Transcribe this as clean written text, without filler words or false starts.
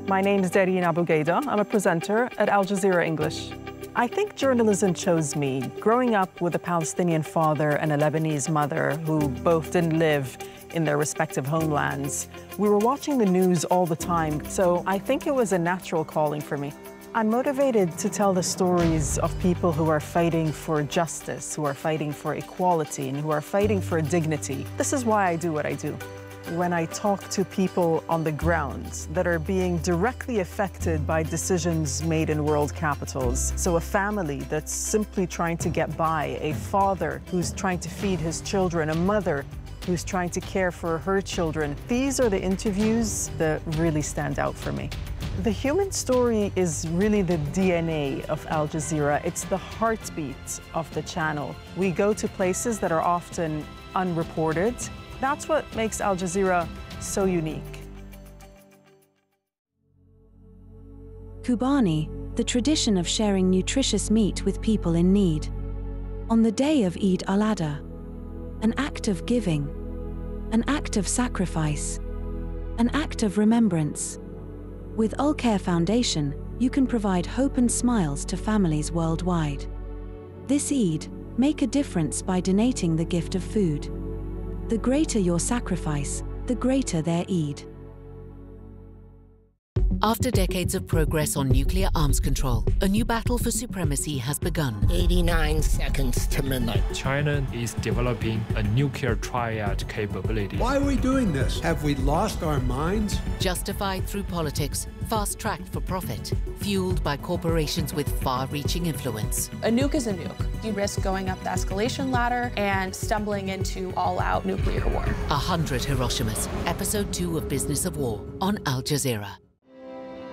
My name is Darine Aboughaida. I'm a presenter at Al Jazeera English. I think journalism chose me. Growing up with a Palestinian father and a Lebanese mother who both didn't live in their respective homelands, we were watching the news all the time, so I think it was a natural calling for me. I'm motivated to tell the stories of people who are fighting for justice, who are fighting for equality, and who are fighting for dignity. This is why I do what I do. When I talk to people on the ground that are being directly affected by decisions made in world capitals, so a family that's simply trying to get by, a father who's trying to feed his children, a mother who's trying to care for her children, these are the interviews that really stand out for me. The human story is really the DNA of Al Jazeera. It's the heartbeat of the channel. We go to places that are often unreported. That's what makes Al Jazeera so unique. Kubani, the tradition of sharing nutritious meat with people in need. On the day of Eid al-Adha, an act of giving, an act of sacrifice, an act of remembrance. With Al Khair Foundation, you can provide hope and smiles to families worldwide. This Eid, make a difference by donating the gift of food. The greater your sacrifice, the greater their Eid. After decades of progress on nuclear arms control, a new battle for supremacy has begun. 89 seconds to midnight. China is developing a nuclear triad capability. Why are we doing this? Have we lost our minds? Justified through politics, fast-tracked for profit, fueled by corporations with far-reaching influence. A nuke is a nuke. You risk going up the escalation ladder and stumbling into all-out nuclear war. 100 Hiroshimas, Episode 2 of Business of War on Al Jazeera.